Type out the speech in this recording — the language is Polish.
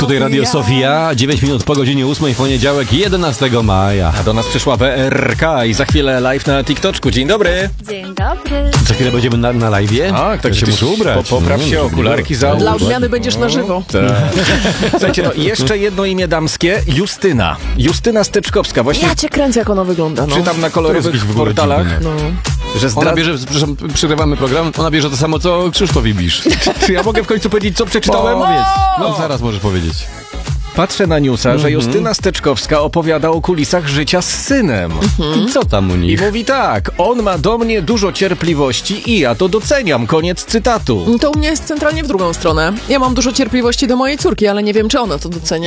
Tutaj Radio Sofia, 9 minut po godzinie 8 w poniedziałek, 11 maja. A do nas przyszła WRK i za chwilę live na TikToczku. Dzień dobry. Dzień dobry. Za chwilę będziemy na live'ie? Tak się muszę ubrać. Popraw się, okularki załóż. Dla odmiany będziesz na żywo. Słuchajcie, jeszcze jedno imię damskie, Justyna. Justyna Steczkowska. Właśnie Ja cię kręcę, jak ona wygląda. No. czytam na kolorowych w ogóle portalach, dziwne. że Ona bierze, przepraszam, przerywamy program, ona bierze to samo, co Krzysztof Ibisz. Czy ja mogę w końcu powiedzieć, co przeczytałem? Powiedz. No zaraz możesz powiedzieć. Patrzę na newsa, że Justyna Steczkowska opowiada o kulisach życia z synem. I co tam u I nich? mówi tak, on ma do mnie dużo cierpliwości i ja to doceniam. Koniec cytatu. To u mnie jest centralnie w drugą stronę. Ja mam dużo cierpliwości do mojej córki, ale nie wiem, czy ona to docenia.